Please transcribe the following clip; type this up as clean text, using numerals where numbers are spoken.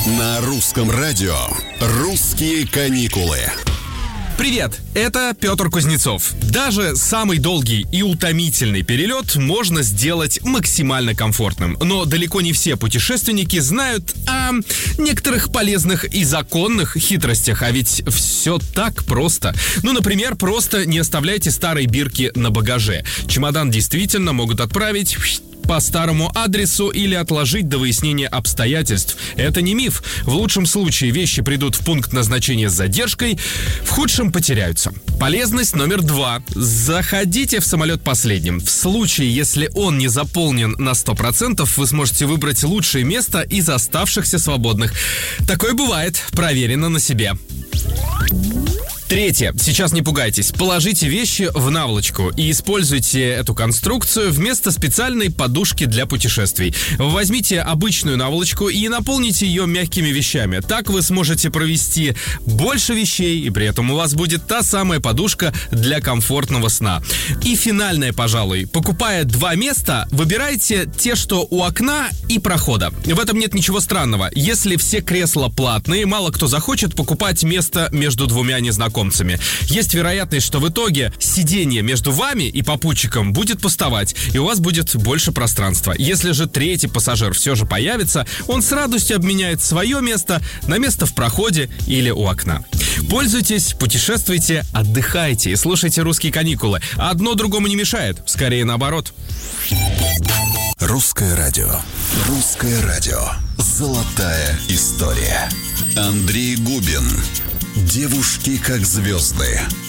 На русском радио «Русские каникулы». Привет, это Петр Кузнецов. Даже самый долгий и утомительный перелет можно сделать максимально комфортным. Но далеко не все путешественники знают о некоторых полезных и законных хитростях. А ведь все так просто. Например, просто не оставляйте старые бирки на багаже. Чемодан действительно могут отправить по старому адресу или отложить до выяснения обстоятельств. Это не миф. В лучшем случае вещи придут в пункт назначения с задержкой, в худшем потеряются. Полезность номер 2. Заходите в самолет последним. В случае, если он не заполнен на 100%, вы сможете выбрать лучшее место из оставшихся свободных. Такое бывает. Проверено на себе. Третье. Сейчас не пугайтесь. Положите вещи в наволочку и используйте эту конструкцию вместо специальной подушки для путешествий. Возьмите обычную наволочку и наполните ее мягкими вещами. Так вы сможете провести больше вещей, и при этом у вас будет та самая подушка для комфортного сна. И финальное, пожалуй. Покупая 2 места, выбирайте те, что у окна и прохода. В этом нет ничего странного. Если все кресла платные, мало кто захочет покупать место между двумя незнакомцами. Есть вероятность, что в итоге сиденье между вами и попутчиком будет пустовать, и у вас будет больше пространства. Если же третий пассажир все же появится, он с радостью обменяет свое место на место в проходе или у окна. Пользуйтесь, путешествуйте, отдыхайте и слушайте «Русские каникулы». Одно другому не мешает, скорее наоборот. Русское радио. Русское радио. Золотая история. Андрей Губин. Девушки как звезды.